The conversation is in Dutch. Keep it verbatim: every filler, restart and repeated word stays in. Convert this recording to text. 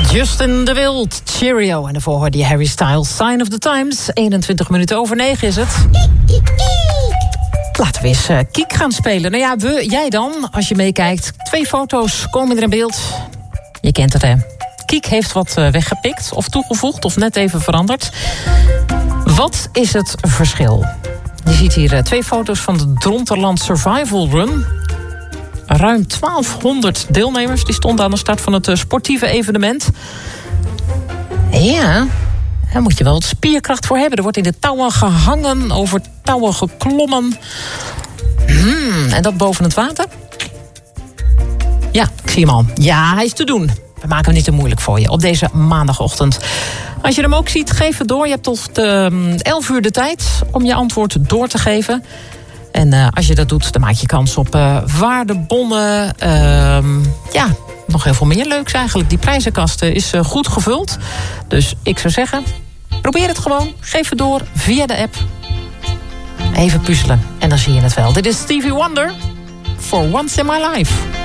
Justin de Wild, Cheerio. En daarvoor hoorde je Harry Styles, Sign of the Times. eenentwintig minuten over negen is het. Laten we eens uh, Kiek gaan spelen. Nou ja, we, jij dan, als je meekijkt. Twee foto's komen er in beeld. Je kent het, hè? Kiek heeft wat uh, weggepikt of toegevoegd of net even veranderd. Wat is het verschil? Je ziet hier uh, twee foto's van de Dronterland Survival Run. Ruim twaalfhonderd deelnemers die stonden aan de start van het uh, sportieve evenement. Ja, daar moet je wel wat spierkracht voor hebben. Er wordt in de touwen gehangen, over touwen geklommen. Hmm, en dat boven het water? Ja, ik zie hem al. Ja, hij is te doen. We maken hem niet te moeilijk voor je op deze maandagochtend. Als je hem ook ziet, geef het door. Je hebt tot uh, elf uur de tijd om je antwoord door te geven. En uh, als je dat doet, dan maak je kans op uh, waardebonnen. Uh, ja, nog heel veel meer leuks eigenlijk. Die prijzenkast is uh, goed gevuld. Dus ik zou zeggen, probeer het gewoon. Geef het door via de app. Even puzzelen en dan zie je het wel. Dit is Stevie Wonder. For Once in My Life.